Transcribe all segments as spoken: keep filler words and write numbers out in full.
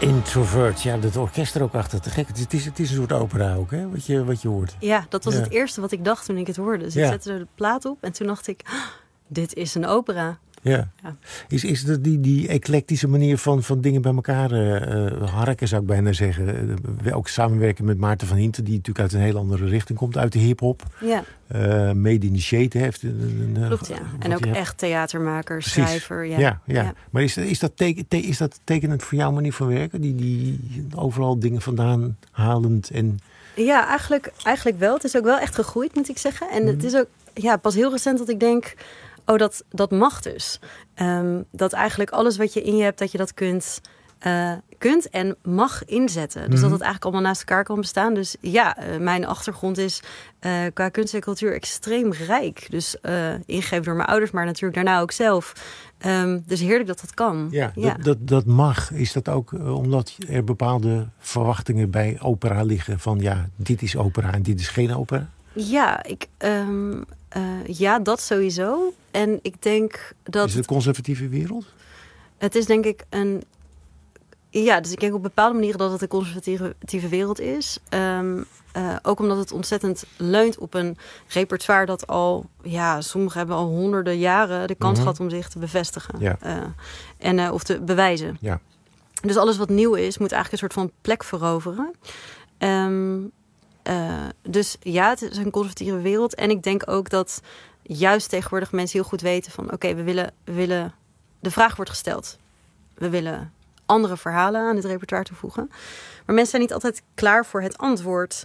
Introvert, ja, dat orkest er ook achter. Te gek. Het is, het is een soort opera ook, hè, wat je, wat je hoort. Ja, dat was ja. het eerste wat ik dacht toen ik het hoorde. Dus ja. ik zette er de plaat op en toen dacht ik, oh, dit is een opera. Ja. ja. Is, is dat die, die eclectische manier van, van dingen bij elkaar uh, harken, zou ik bijna zeggen. Uh, ook samenwerken met Maarten van Hinten, die natuurlijk uit een heel andere richting komt, uit de hiphop. Ja. Uh, Made in the Shade heeft. Een, een, Klopt, ja. En ook echt theatermaker, Precies. schrijver. Ja. Ja, ja. ja. Maar is, is, dat teken, te, is dat tekenend voor jouw manier van werken? Die, die overal dingen vandaan halend en... Ja, eigenlijk, eigenlijk wel. Het is ook wel echt gegroeid, moet ik zeggen. En mm-hmm. het is ook ja, pas heel recent dat ik denk... Oh, dat, dat mag dus. Um, dat eigenlijk alles wat je in je hebt, dat je dat kunt, uh, kunt en mag inzetten. Dus mm-hmm. dat het eigenlijk allemaal naast elkaar kan bestaan. Dus ja, uh, mijn achtergrond is uh, qua kunst en cultuur extreem rijk. Dus uh, ingegeven door mijn ouders, maar natuurlijk daarna ook zelf. Um, dus heerlijk dat dat kan. Ja, ja. Dat, dat, dat mag. Is dat ook uh, omdat er bepaalde verwachtingen bij opera liggen? Van ja, dit is opera en dit is geen opera? Ja, ik... Um, Uh, ja, dat sowieso. En ik denk dat... Is het een conservatieve wereld? Het is denk ik een... Ja, dus ik denk op bepaalde manieren dat het een conservatieve wereld is. Um, uh, ook omdat het ontzettend leunt op een repertoire dat al... Ja, sommigen hebben al honderden jaren de kans mm-hmm. gehad om zich te bevestigen. Ja. Uh, en, uh, of te bewijzen. Ja. Dus alles wat nieuw is, moet eigenlijk een soort van plek veroveren. Um, Uh, dus ja, het is een conservatieve wereld. En ik denk ook dat juist tegenwoordig mensen heel goed weten van... oké, okay, we willen, we willen... De vraag wordt gesteld. We willen andere verhalen aan het repertoire toevoegen. Maar mensen zijn niet altijd klaar voor het antwoord.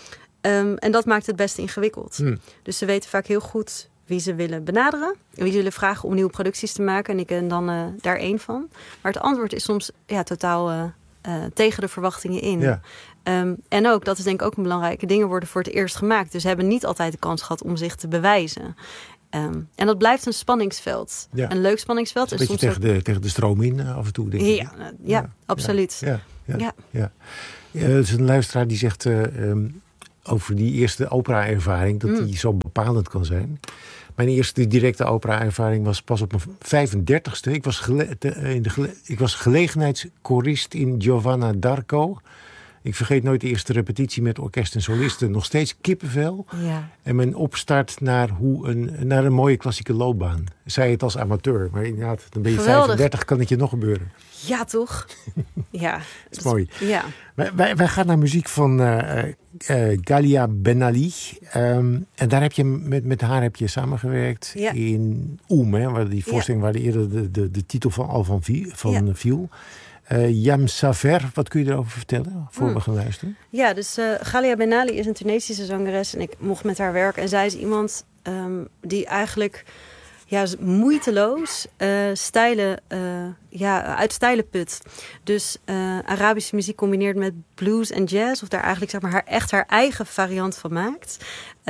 Um, en dat maakt het best ingewikkeld. Hmm. Dus ze weten vaak heel goed wie ze willen benaderen. En wie ze willen vragen om nieuwe producties te maken. En ik ben dan uh, daar één van. Maar het antwoord is soms ja, totaal uh, uh, tegen de verwachtingen in. Ja. Um, en ook, dat is denk ik ook een belangrijke, dingen worden voor het eerst gemaakt. Dus ze hebben niet altijd de kans gehad om zich te bewijzen. Um, en dat blijft een spanningsveld. Ja. Een leuk spanningsveld. Een beetje soms tegen, ook... de, tegen de stroom in uh, af en toe, denk ik. Ja, ja, ja, absoluut. Ja, ja, ja, ja. ja. Uh, er is een luisteraar die zegt uh, um, over die eerste opera-ervaring... dat mm. die zo bepalend kan zijn. Mijn eerste directe opera-ervaring was pas op mijn vijfendertigste. Ik was, gele- te, in de gele- ik was gelegenheidskorist in Giovanna d'Arco... Ik vergeet nooit de eerste repetitie met orkest en solisten. Nog steeds kippenvel. Ja. En mijn opstart naar, hoe een, naar een mooie klassieke loopbaan. Zij het als amateur. Maar inderdaad, dan ben je Geweldig. vijfendertig, kan het je nog gebeuren. Ja, toch? Ja. Dat is mooi. Ja. Wij, wij, wij gaan naar muziek van uh, uh, Galia Benali. Um, en daar heb je met, met haar heb je samengewerkt ja. in Oem. Hè, waar die voorstelling ja. waar eerder de, de, de titel van al van, vie, van ja. viel. Uh, Yamsaver, wat kun je erover vertellen, voor mm. we gaan luisteren? Ja, dus uh, Galia Benali is een Tunesische zangeres en ik mocht met haar werken. En zij is iemand um, die eigenlijk ja, moeiteloos uh, stijlen, uh, ja, uit stijlen put. Dus uh, Arabische muziek combineert met blues en jazz, of daar eigenlijk zeg maar haar, echt haar eigen variant van maakt.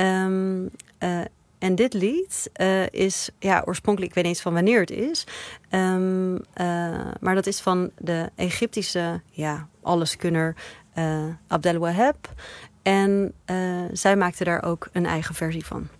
Um, uh, En dit lied uh, is ja, oorspronkelijk, ik weet niet eens van wanneer het is. Um, uh, maar dat is van de Egyptische ja, alleskunner uh, Abdel Wahab. En uh, zij maakte daar ook een eigen versie van.